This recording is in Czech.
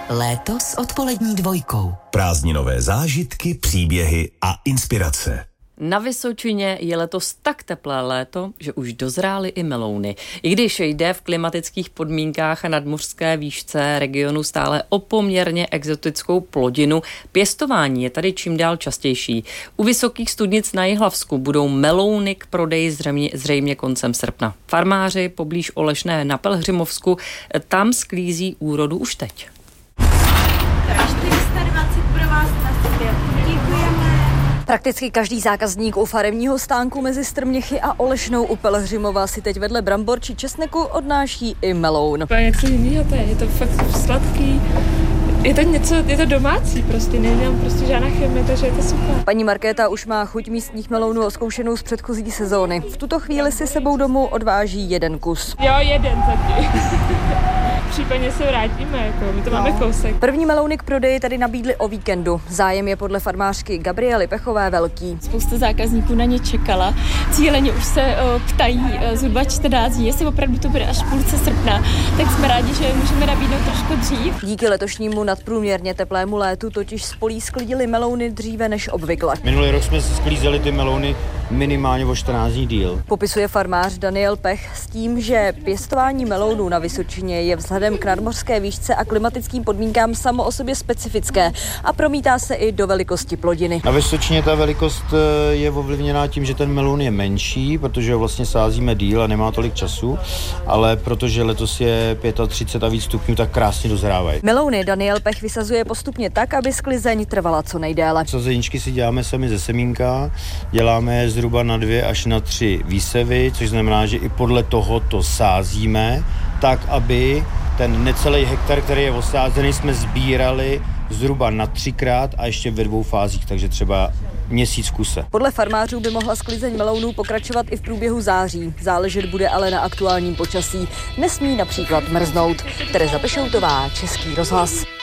Léto s odpolední dvojkou. Prázdninové zážitky, příběhy a inspirace. Na Vysočině je letos tak teplé léto, že už dozrály i melouny. I když jde v klimatických podmínkách a nadmořské výšce regionu stále o poměrně exotickou plodinu, pěstování je tady čím dál častější. U Vysokých Studnic na Jihlavsku budou melouny k prodeji zřejmě koncem srpna. Farmáři poblíž Olešné na Pelhřimovsku tam sklízí úrodu už teď. 420 pro vás na sobě. Děkujeme. Prakticky každý zákazník u farevního stánku mezi Strměchy a Olešnou u Pelhřimova si teď vedle brambor či česneku odnáší i meloun. Něco jiného to je to fakt sladký. Je to domácí prostě, není prostě žádná chemie, takže je to super. Paní Markéta už má chuť místních melounů oskoušenou z předchozí sezóny. V tuto chvíli si sebou domů odváží jeden kus. Jo, jeden taky. Případně se vrátíme, my to máme kousek. První melouny k prodeji tady nabídli o víkendu. Zájem je podle farmářky Gabriely Pechové velký. Spousta zákazníků na ně čekala. Cíleně už se ptají zhruba 14 dní, jestli opravdu to bude až půlce srpna. Tak jsme rádi, že můžeme nabídnout trošku dřív. Díky letošnímu nadprůměrně teplému létu totiž z polí sklidili melouny dříve než obvykle. Minulý rok jsme sklízeli ty melouny minimálně o 14 dní díl. Popisuje farmář Daniel Pech s tím, že pěstování melounů na Vysočině je vzhledem k nadmořské výšce a klimatickým podmínkám samo o sobě specifické a promítá se i do velikosti plodiny. Na Vysočině ta velikost je ovlivněná tím, že ten meloun je menší, protože ho vlastně sázíme díl a nemá tolik času, ale protože letos je 35 a víc stupňů, tak krásně dozrávají. Melouny Daniel Pech vysazuje postupně tak, aby sklizeň trvala co nejdéle. Sazeničky si děláme sami ze semínka, děláme zhruba na 2 až na 3 výsevy, což znamená, že i podle toho to sázíme, tak aby ten necelý hektar, který je osázený, jsme sbírali zhruba na 3krát a ještě ve 2 fázích, takže třeba měsíc kuse. Podle farmářů by mohla sklizeň melounů pokračovat i v průběhu září. Záležet bude ale na aktuálním počasí. Nesmí například mrznout. Tereza Pešoutová, Český rozhlas.